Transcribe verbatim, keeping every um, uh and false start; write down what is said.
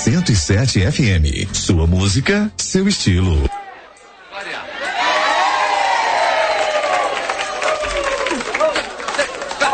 cento e sete F M. Sua música, seu estilo.